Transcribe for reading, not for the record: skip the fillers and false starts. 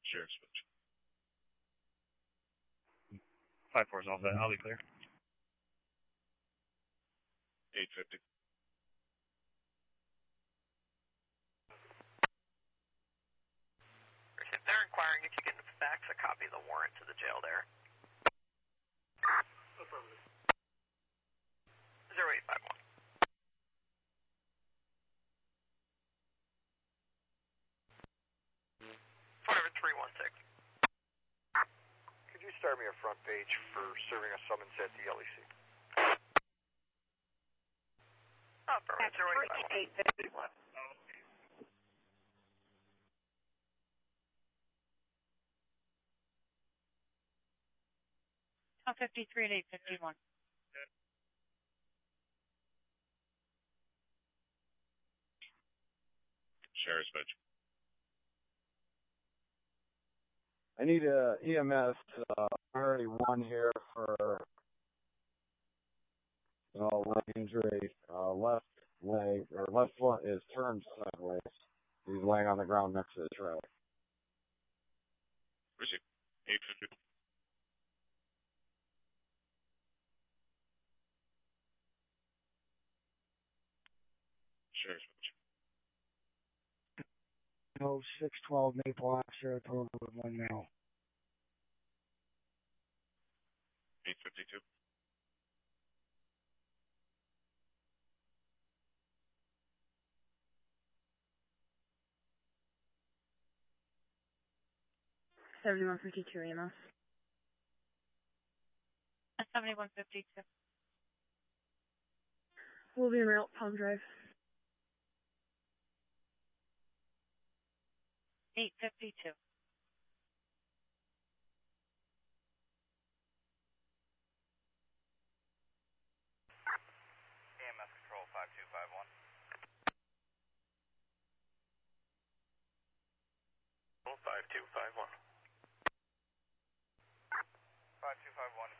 Sheriff switch. 5-4's all set. I'll be clear. 850. If they're inquiring if you can fax a copy of the warrant to the jail there. 0851. Phone number 316. Could you start me a front page for serving a summons at the LEC? Affirmative 0851. 53 at 851. Sheriff switch. I need a EMS priority 1 here for leg injury. Left leg or left foot is turned sideways. He's laying on the ground next to the trailer. Receive. 850. Sheriff switch. 612 Maple Ave, Saratoga with 1 male. 852. $71.52 EMS. 71.52. We'll be en route, Palm Drive. 852. AMS Control 5251. 5251. 5251